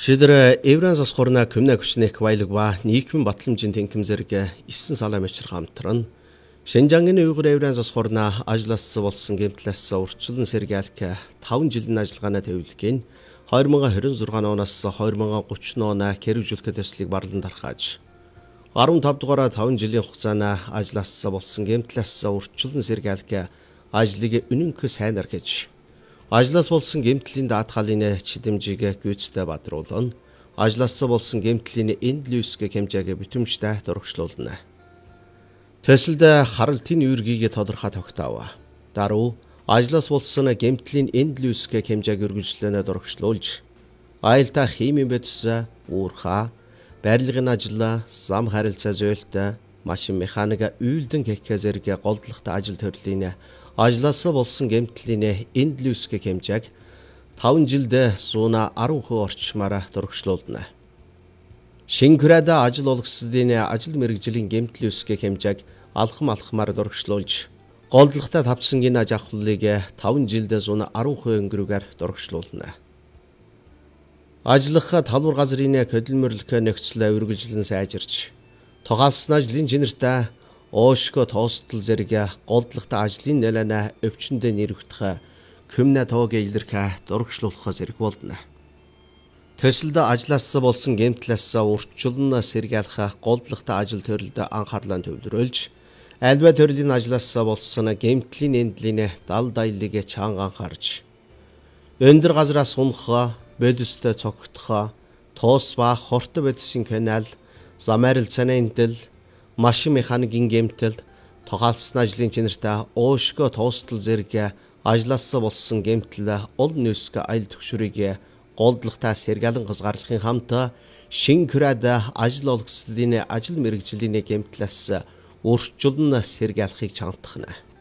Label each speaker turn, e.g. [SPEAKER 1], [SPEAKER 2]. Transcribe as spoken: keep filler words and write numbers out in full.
[SPEAKER 1] Шидэр Евран засхорна көмнө хүчнэх баялаг ба нийгмийн батламжийн тэнхим зэрэг исэн салаа мачир хамтран Шинжангийн уйгур Евран засхорна ажлаас болсон гэмтлээс урьдчилан сэргийлэх таван жилийн ажиллагааны төвлөгийн хоёр мың хорин зургаан оноос хоёр мың гучин оны хэрэгжүүлэх төслийг барлан дарахаж арван тав дугаар таван жилийн хугацаанд ажлаас болсон гэмтлээс урьдчилан сэргийлэх ажлыг үнэнх сайнар гэж ажлаас болсон гэмтлийн даатгалын чидэмжийг гүйцэтгэж бадруулна. Ажлаас болсон гэмтлийн эндлюсг хэмжээг битэмжтэй дурагшлуулна. Төсөлд харалтын үүргийг тодорхой тогтоов. Даруй ажлаас болсон гэмтлийн эндлюсг хэмжээг үргэлжлэнэ дурагшлуулж, аюултай химийн бодис, уурхай, барилгын ажил, зам харилцаа зөөлт, машин механик, үйлдэн гэх зэрэг голдлогтой ажил төрлийн ажлаас болсон гэмтлийн эндлюсг хэмжээг таван жилд one hundred percent орчмаар дурагшлуулна. Шингүрээд ажил олгослын ажил мэргэжлийн гэмтлюсг хэмжээг алхам алхмаар дурагшлуулж, голдлогтой тавцсангийн аж ахуйлыг таван жилд one hundred percent өнгөрүүгээр дурагшлуулна. Ажиллах талбар газрын хөдөлмөрлөх нөхцөл үргэлжлэн сайжирч, тухайлсан ажлын чинэртэй Оошко тоостол зэрэг голдлогтой ажлын нэлээд өвчнөд нэрвэгдэх көмнө тоог илэрхэ дурагшлуулах зэрэг болно. Төсөлд ажлаас болсон гэмтлээс урьдчилан сэргийлэх голдлогтой ажил төрөлд анхаарлаа төвлөрүүлж, альва төрлийн ажлаас болсон гэмтлийн эндлийн дал дайлыг чанга анхаарч, өндөр газраас унах, бодистой цогтох, тоос ба хорт бодисын канал, замаарил цанэндэл, машин механикийн гэмтэл, тухайлсан ажлын чинэртэй Оошко тоостол зэрэг ажлаас болсон гэмтэл ол нөөсг аялал түвшрийг голдлогтой сэргийлэн хязгаарлахын хамт шингүрээд ажил олгослын ажил мэргэжлийн гэмтлээс урьдчилан сэргийлэхийг чамдахна.